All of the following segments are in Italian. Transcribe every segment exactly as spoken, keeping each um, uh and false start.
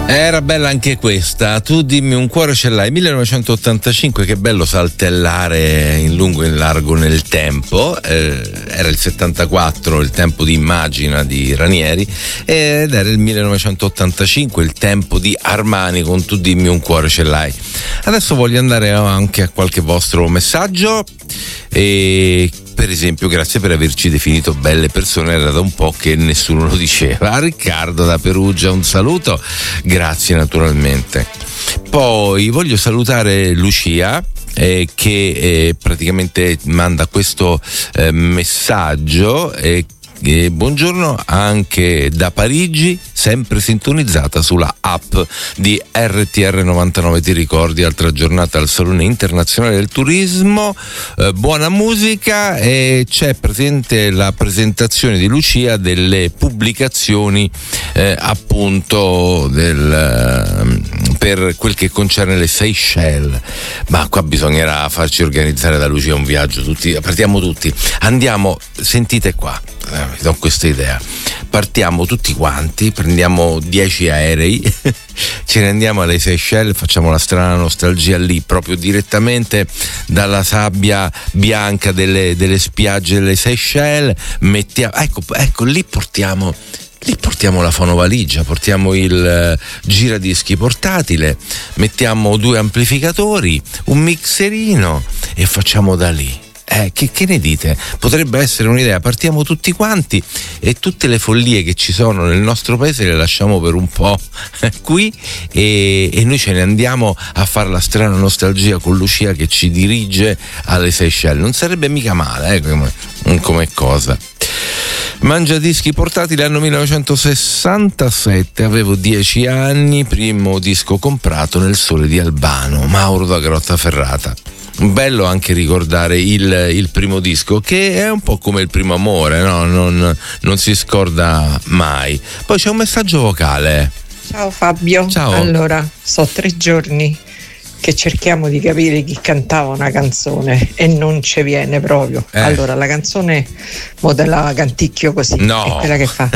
Era bella anche questa, tu dimmi un cuore ce l'hai, millenovecentottantacinque, che bello saltellare in lungo e in largo nel tempo, eh, era il settantaquattro, il tempo di Immagina di Ranieri, ed era il millenovecentottantacinque, il tempo di Armani con Tu dimmi un cuore ce l'hai. Adesso voglio andare anche a qualche vostro messaggio e... Per esempio, grazie per averci definito belle persone, era da un po' che nessuno lo diceva. Riccardo da Perugia, un saluto, grazie naturalmente. Poi voglio salutare Lucia, eh, che eh, praticamente manda questo eh, messaggio eh, Eh, buongiorno anche da Parigi, sempre sintonizzata sulla app di R T R novantanove. Ti ricordi, altra giornata al Salone Internazionale del Turismo, eh, buona musica, e c'è presente la presentazione di Lucia delle pubblicazioni eh, appunto del, eh, per quel che concerne le Seychelles. Ma qua bisognerà farci organizzare da Lucia un viaggio, tutti, partiamo tutti, andiamo, sentite qua. Eh, vi do questa idea, partiamo tutti quanti, prendiamo dieci aerei ce ne andiamo alle Seychelles, facciamo la strana nostalgia lì, proprio direttamente dalla sabbia bianca delle, delle spiagge delle Seychelles, mettiamo, ecco, ecco lì portiamo Lì portiamo la fonovaligia, portiamo il uh, giradischi portatile, mettiamo due amplificatori, un mixerino e facciamo da lì. Eh, che, che ne dite? Potrebbe essere un'idea, partiamo tutti quanti e tutte le follie che ci sono nel nostro paese le lasciamo per un po' qui e, e noi ce ne andiamo a fare la strana nostalgia con Lucia che ci dirige alle Seychelles. Non sarebbe mica male, eh, come, come cosa. Mangiadischi portatili, anno millenovecentosessantasette, avevo dieci anni, primo disco comprato Nel sole di Albano, Mauro da Grottaferrata. Bello anche ricordare il, il primo disco, che è un po' come il primo amore, no? non, non si scorda mai. Poi c'è un messaggio vocale. Ciao Fabio. Ciao. Allora, so tre giorni che cerchiamo di capire chi cantava una canzone e non ci viene proprio. Eh. Allora, la canzone mo te la canticchio così, no. è quella che fa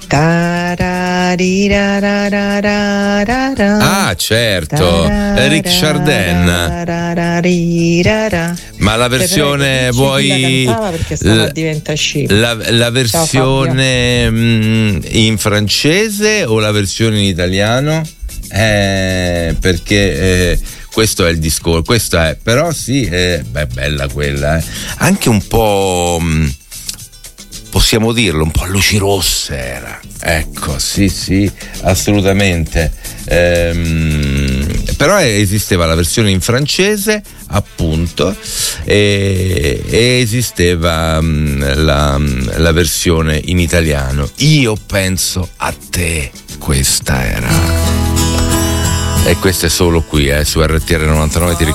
ah, certo, Eric Chardin. Ma la versione vuoi la perché stava a diventare scemo. La, la versione mh, in francese o la versione in italiano? Eh, perché eh, questo è il discorso, questo è, però sì, eh, beh, bella quella, eh. Anche un po', mh, possiamo dirlo, un po' a luci rosse era, ecco, sì sì, assolutamente. Ehm, però esisteva la versione in francese, appunto, e, e esisteva mh, la, la versione in italiano. Io penso a te, questa era. E questo è solo qui, eh, su R T R novantanove. Ti